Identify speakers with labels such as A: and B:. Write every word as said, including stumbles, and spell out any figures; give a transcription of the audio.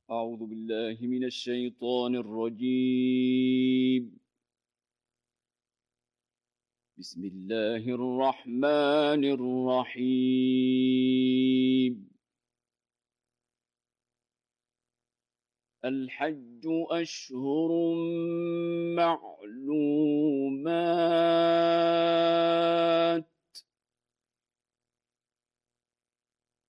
A: أعوذ بالله من الشيطان الرجيم. بسم الله الرحمن الرحيم. الحج أشهر معلومات،